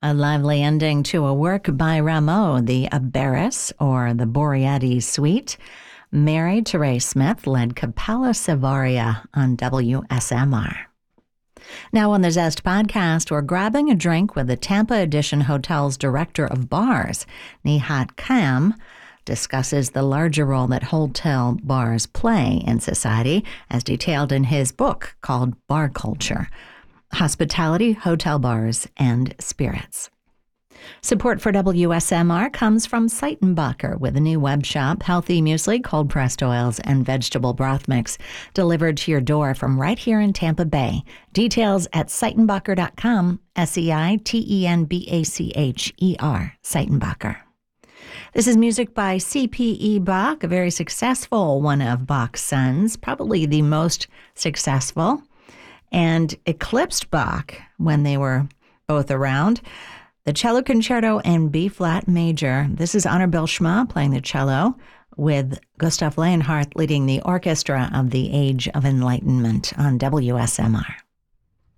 A lively ending to a work by Rameau, the Aberis, or the Boreades Suite. Mary Therese Smith led Capella Savaria on WSMR. Now on the Zest podcast, we're grabbing a drink with the Tampa Edition Hotel's Director of Bars, Nihat Kam, discusses the larger role that hotel bars play in society, as detailed in his book called Bar Culture: Hospitality, Hotel Bars, and Spirits. Support for WSMR comes from Seitenbacher with a new web shop, healthy muesli, cold-pressed oils, and vegetable broth mix delivered to your door from right here in Tampa Bay. Details at Seitenbacher.com, Seitenbacher, Seitenbacher. This is music by C.P.E. Bach, a very successful one of Bach's sons, probably the most successful, and eclipsed Bach when they were both around. The Cello Concerto in B-flat major. This is Honor Bill Schma playing the cello, with Gustav Leonhardt leading the orchestra of the Age of Enlightenment on WSMR.